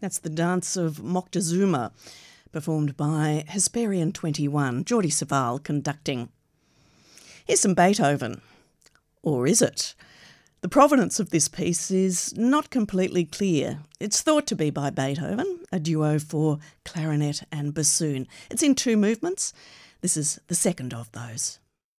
That's the Dance of Moctezuma, performed by Hesperian 21, Jordi Savall conducting. Here's some Beethoven. Or is it? The provenance of this piece is not completely clear. It's thought to be by Beethoven, a duo for clarinet and bassoon. It's in two movements. This is the second of those.